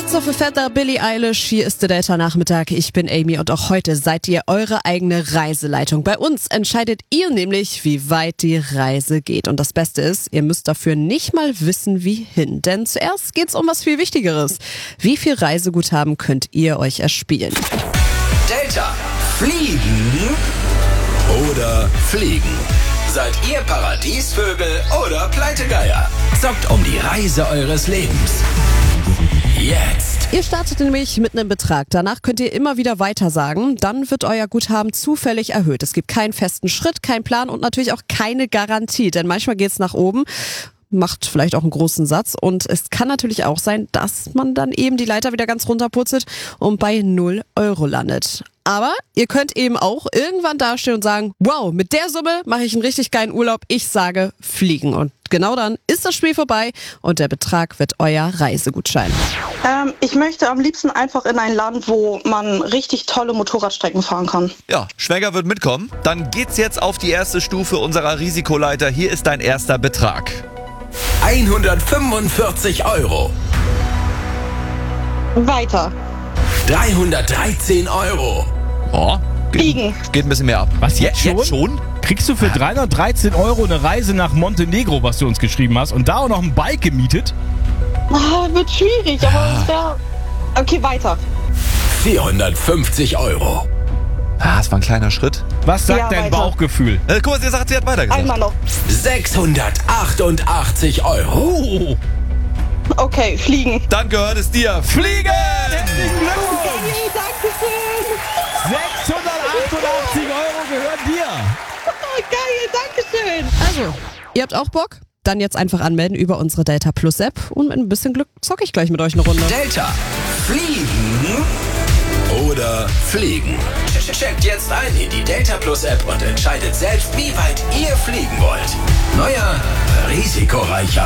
Birds of a Feather, Billie Eilish, hier ist der Delta-Nachmittag. Ich bin Amy und auch heute seid ihr eure eigene Reiseleitung. Bei uns entscheidet ihr nämlich, wie weit die Reise geht. Und das Beste ist, ihr müsst dafür nicht mal wissen, wie hin. Denn zuerst geht's um was viel Wichtigeres. Wie viel Reiseguthaben könnt ihr euch erspielen? Delta, fliegen oder fliegen? Seid ihr Paradiesvögel oder Pleitegeier? Zockt um die Reise eures Lebens. Jetzt. Ihr startet nämlich mit einem Betrag. Danach könnt ihr immer wieder weiter sagen. Dann wird euer Guthaben zufällig erhöht. Es gibt keinen festen Schritt, keinen Plan und natürlich auch keine Garantie. Denn manchmal geht's nach oben. Macht vielleicht auch einen großen Satz. Und es kann natürlich auch sein, dass man dann eben die Leiter wieder ganz runterputzelt und bei 0 Euro landet. Aber ihr könnt eben auch irgendwann dastehen und sagen, wow, mit der Summe mache ich einen richtig geilen Urlaub. Ich sage fliegen. Und genau dann ist das Spiel vorbei und der Betrag wird euer Reisegutschein. Ich möchte am liebsten einfach in ein Land, wo man richtig tolle Motorradstrecken fahren kann. Ja, Schwäger wird mitkommen. Dann geht's jetzt auf die erste Stufe unserer Risikoleiter. Hier ist dein erster Betrag. 145 Euro. Weiter. 313 Euro. Oh, Fliegen. geht ein bisschen mehr ab. Was, jetzt schon? Jetzt schon? Kriegst du für 313 Euro eine Reise nach Montenegro, was du uns geschrieben hast, und da auch noch ein Bike gemietet? Wird schwierig, aber es wäre... Okay, weiter. 450 Euro. Ah, das war ein kleiner Schritt. Was sagt Ja, dein weiter. Bauchgefühl? Guck mal, sie sagt, sie hat weitergesagt. Einmal noch. 688 Euro. Oh, Okay, fliegen. Dann gehört es dir. Fliegen! herzlichen Glückwunsch! Hey, dankeschön. 688 Euro gehören dir! Oh, geil, dankeschön. Also, ihr habt auch Bock? Dann jetzt einfach anmelden über unsere Delta Plus App und mit ein bisschen Glück zocke ich gleich mit euch eine Runde. Delta, fliegen oder fliegen? Checkt jetzt ein in die Delta Plus App und entscheidet selbst, wie weit ihr fliegen wollt. Neuer, risikoreicher